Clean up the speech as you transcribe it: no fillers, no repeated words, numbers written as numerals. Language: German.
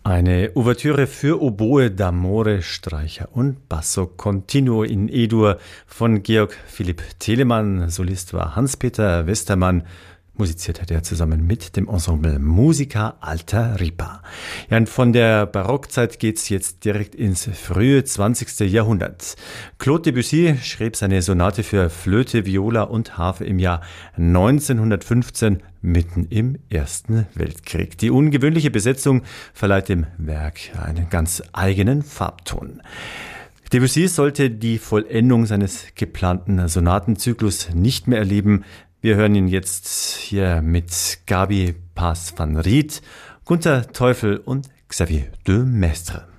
Eine Ouvertüre für Oboe, d'Amore, Streicher und Basso Continuo in E-Dur von Georg Philipp Telemann. Solist war Hans-Peter Westermann. Musiziert hat er zusammen mit dem Ensemble Musica Alta Ripa. Ja, und von der Barockzeit geht's jetzt direkt ins frühe 20. Jahrhundert. Claude Debussy schrieb seine Sonate für Flöte, Viola und Harfe im Jahr 1915, mitten im Ersten Weltkrieg. Die ungewöhnliche Besetzung verleiht dem Werk einen ganz eigenen Farbton. Debussy sollte die Vollendung seines geplanten Sonatenzyklus nicht mehr erleben. Wir hören ihn jetzt hier mit Gabi Paz van Riet, Gunther Teufel und Xavier de Maistre.